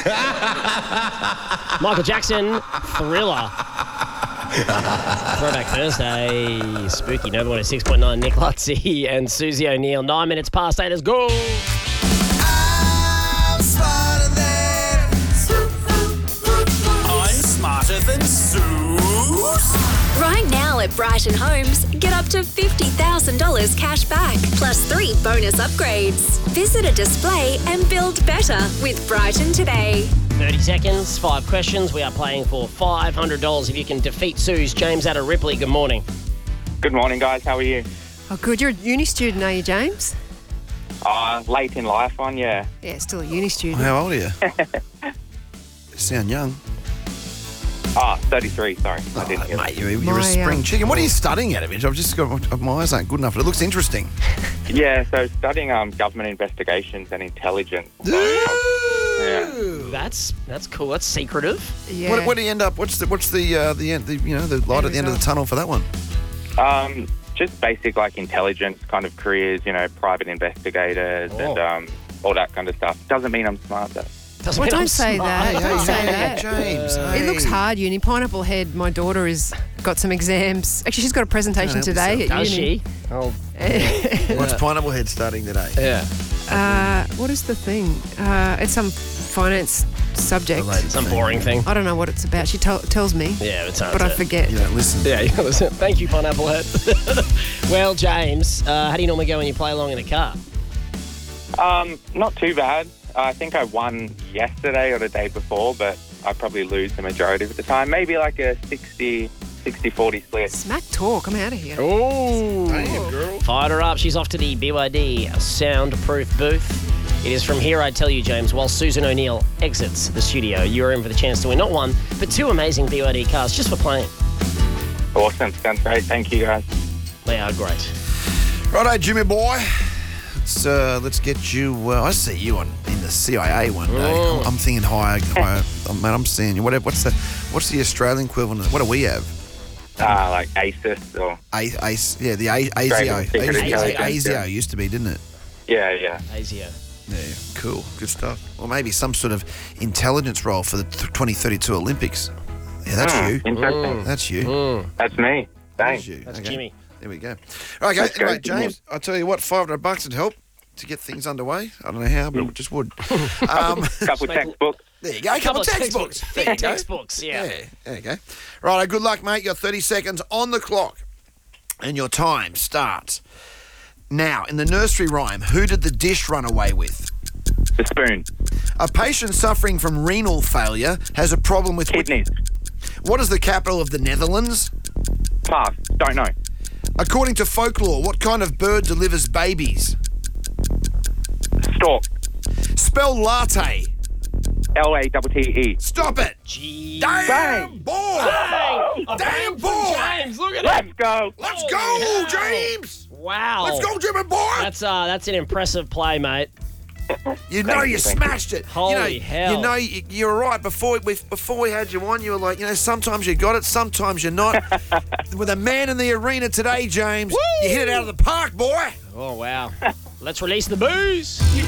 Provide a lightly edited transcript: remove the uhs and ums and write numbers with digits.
Michael Jackson, Thriller. Throwback Thursday, spooky. Nova 106.9, Nick Lutzy and Susie O'Neill. 9 minutes past 8, let's go. I'm smarter than Zeus. Right now at Brighton Homes, get up to $50,000 cash back, plus 3 bonus upgrades. Visit a display and build better with Brighton today. 30 seconds, 5 questions. We are playing for $500 if you can defeat Suze. James out of Ripley, good morning. Good morning, guys. How are you? Oh, good. You're a uni student, are you, James? Late in life one, yeah. Yeah, still a uni student. How old are you? You sound young. 33, sorry. I didn't hear Mate, that. you're a spring chicken. What are you studying out of it? I've just got, my eyes aren't good enough, but it looks interesting. Yeah, so studying government investigations and intelligence. Yeah. That's cool. That's secretive. Yeah. What do you end up? What's the end? The light at the end of the tunnel for that one? Just basic intelligence kind of careers, private investigators and all that kind of stuff. Doesn't mean I'm smart though. Well, don't say that. Don't say that. James. It looks hard, uni. Pineapple Head, my daughter has got some exams. Actually, she's got a presentation today at Does uni. she? Oh, What's Pineapple Head studying today? yeah. What is the thing? It's some finance subject. Some boring thing. I don't know what it's about. She tells me, Yeah, it's but I forget. You don't listen. Yeah, listen. Thank you, Pineapple Head. Well, James, how do you normally go when you play along in the car? Not too bad. I think I won yesterday or the day before, but I probably lose the majority of the time. Maybe like a 60-40 split. Smack talk. I'm out of here. Oh, Damn, girl. fired her up. She's off to the BYD soundproof booth. It is from here, I tell you, James, while Susan O'Neill exits the studio, you're in for the chance to win not one, but 2 amazing BYD cars just for playing. Awesome. Sounds great. Thank you, guys. They are great. Righto, Jimmy boy. Let's get you. I see you in the CIA one day. I'm thinking higher. Man, I'm seeing you. What's the Australian equivalent? What do we have? Like ASIS or... ACE. Yeah, the ASIO. Australian Secret Intelligence, ASIO yeah. used to be, didn't it? Yeah. ASIO. Yeah, cool. Good stuff. Or maybe some sort of intelligence role for the 2032 Olympics. Yeah, that's you. Interesting. That's you. That's me. That's Thanks. you. That's Okay. Jimmy. There we go. Right, Let's okay. go, Anyway, James, I'll tell you what, $500 would help to get things underway. I don't know how, but it just would. Couple textbooks. There you go. A couple of textbooks. There you go. Textbooks, yeah. Yeah, there you go. Right, good luck, mate. You got 30 seconds on the clock. And your time starts now. In the nursery rhyme, who did the dish run away with? The spoon. A patient suffering from renal failure has a problem with... Kidneys. What is the capital of the Netherlands? Pass. Don't know. According to folklore, what kind of bird delivers babies? Stork. Spell latte. LATTE. Stop it. Gee. Damn, Bang. boy. Bang! A Damn, bang from boy. James, look at Let's it. go. Let's Holy go, hell. James. Wow. Let's go, Jimmy boy. That's an impressive play, mate. You know you Thank you. smashed it. Holy you know, hell. You know you were right before we had you on. You were like, sometimes you got it, sometimes you're not. With a man in the arena today, James, you hit it out of the park, boy. Oh, wow. Let's release the booze.